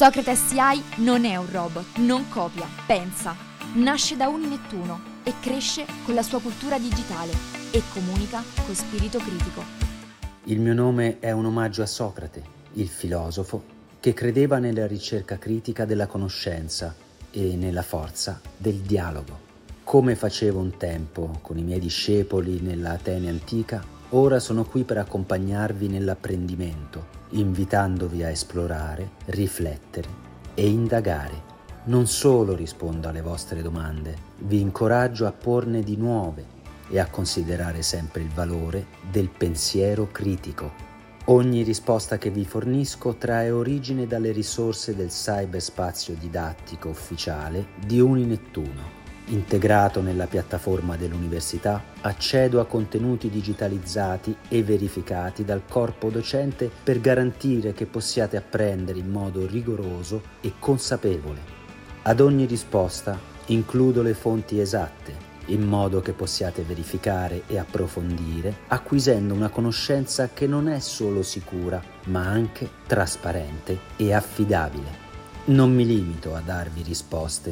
Socrate AI non è un robot, non copia, pensa. Nasce da Uninettuno e cresce con la sua cultura digitale e comunica con spirito critico. Il mio nome è un omaggio a Socrate, il filosofo che credeva nella ricerca critica della conoscenza e nella forza del dialogo. Come facevo un tempo con i miei discepoli nella Atene antica, ora sono qui per accompagnarvi nell'apprendimento, invitandovi a esplorare, riflettere e indagare. Non solo rispondo alle vostre domande, vi incoraggio a porne di nuove e a considerare sempre il valore del pensiero critico. Ogni risposta che vi fornisco trae origine dalle risorse del cyberspazio didattico ufficiale di Uninettuno. Integrato nella piattaforma dell'università, accedo a contenuti digitalizzati e verificati dal corpo docente per garantire che possiate apprendere in modo rigoroso e consapevole. Ad ogni risposta includo le fonti esatte, in modo che possiate verificare e approfondire, acquisendo una conoscenza che non è solo sicura, ma anche trasparente e affidabile. Non mi limito a darvi risposte